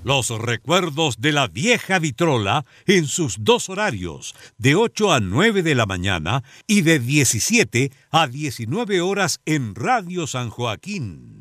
Los recuerdos de la vieja vitrola en sus dos horarios, de 8 a 9 de la mañana y de 17 a 19 horas en Radio San Joaquín.